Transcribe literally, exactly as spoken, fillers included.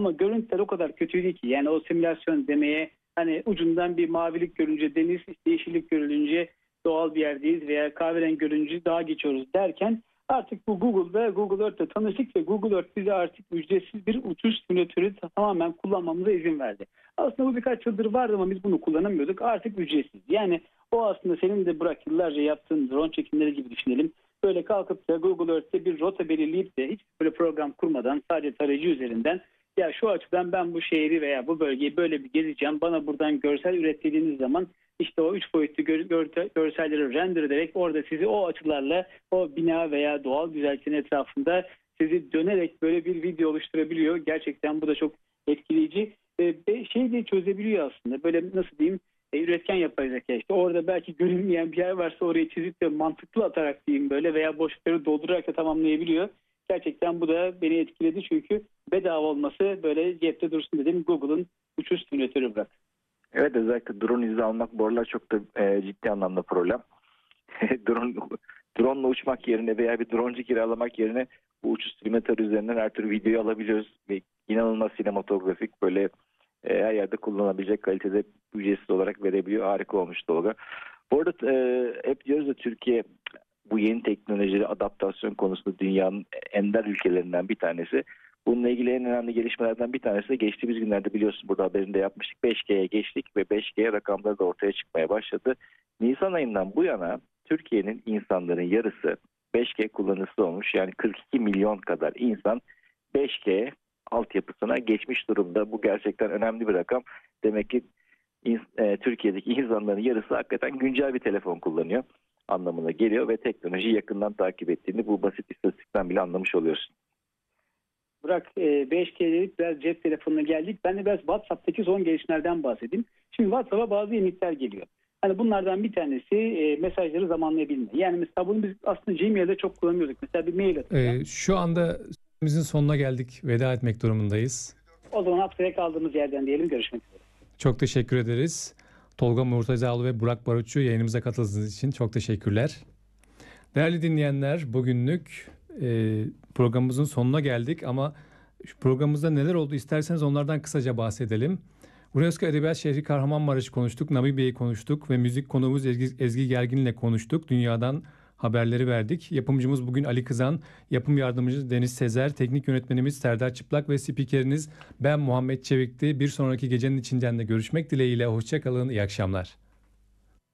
Ama görüntüler o kadar kötüydü ki, yani o simülasyon demeye, hani ucundan bir mavilik görünce deniz, işte yeşillik görülünce doğal bir yerdeyiz veya kahverengi görünce dağa geçiyoruz derken artık bu Google'da, Google Earth'le tanıştık ve Google Earth bize artık ücretsiz bir uçuş simülatörü tamamen kullanmamıza izin verdi. Aslında bu birkaç yıldır vardı ama biz bunu kullanamıyorduk. Artık ücretsiz. Yani o aslında senin de bırak yıllarca yaptığın drone çekimleri gibi düşünelim. Böyle kalkıp da Google Earth'te bir rota belirleyip de hiç böyle program kurmadan sadece tarayıcı üzerinden ya şu açıdan ben bu şehri veya bu bölgeyi böyle bir gezeceğim, bana buradan görsel üret dediğiniz zaman işte o üç boyutlu gör, gör, görselleri render ederek orada sizi o açılarla o bina veya doğal güzelliğin etrafında sizi dönerek böyle bir video oluşturabiliyor. Gerçekten bu da çok etkileyici. E, şey de çözebiliyor aslında. Böyle nasıl diyeyim, e, üretken yapay zeka işte. Orada belki görünmeyen bir yer varsa orayı çizip de mantıklı atarak diyeyim böyle veya boşlukları doldurarak da tamamlayabiliyor. Gerçekten bu da beni etkiledi çünkü bedava olması böyle cepte dursun dedim. Google'ın uçuş simülatörü bırak. Evet, özellikle drone izni almak bu aralar çok da e, ciddi anlamda problem. drone Drone'la uçmak yerine veya bir droncu kiralamak yerine bu uçuş simülatörü üzerinden her türlü videoyu alabiliyoruz. Ve inanılmaz sinematografik, böyle e, her yerde kullanabilecek kalitede ücretsiz olarak verebiliyor. Harika olmuş Tolga. Bu arada e, hep diyoruz da Türkiye bu yeni teknolojileri adaptasyon konusunda dünyanın ender ülkelerinden bir tanesi. Bununla ilgili en önemli gelişmelerden bir tanesi de geçtiğimiz günlerde biliyorsun burada haberinde yapmıştık. beş G'ye geçtik ve beş G rakamları da ortaya çıkmaya başladı. Nisan ayından bu yana Türkiye'nin insanların yarısı beş G kullanıcısı olmuş. Yani kırk iki milyon kadar insan beş G altyapısına geçmiş durumda. Bu gerçekten önemli bir rakam. Demek ki e, Türkiye'deki insanların yarısı hakikaten güncel bir telefon kullanıyor anlamına geliyor ve teknolojiyi yakından takip ettiğini bu basit istatistikten bile anlamış oluyorsun. Bırak e, beş G dedik, biraz cep telefonuna geldik. Ben de biraz WhatsApp'taki son gelişmelerden bahsedeyim. Şimdi WhatsApp'a bazı yenilikler geliyor. Hani bunlardan bir tanesi e, mesajları zamanlayabilme. Yani mesela bunu biz aslında Gmail'de çok kullanıyorduk. Mesela bir mail atacağım. Ee, şu anda süremizin sonuna geldik. Veda etmek durumundayız. O zaman haftaya kaldığımız yerden diyelim, görüşmek üzere. Çok teşekkür ederiz. Tolga Murtazaoğlu ve Burak Barutçu yayınımıza katıldığınız için çok teşekkürler. Değerli dinleyenler, bugünlük e, programımızın sonuna geldik ama şu programımızda neler oldu isterseniz onlardan kısaca bahsedelim. UNESCO Edebiyat Şehri Kahramanmaraş'ı konuştuk, Namibya'yı konuştuk ve müzik konuğumuz Ezgi, Ezgi Gergin'le konuştuk. Dünyadan haberleri verdik. Yapımcımız bugün Ali Kızan, yapım yardımcımız Deniz Sezer, teknik yönetmenimiz Serdar Çıplak ve spikeriniz ben Muhammed Çevik'ti. Bir sonraki gecenin içinden de görüşmek dileğiyle. Hoşça kalın, iyi akşamlar.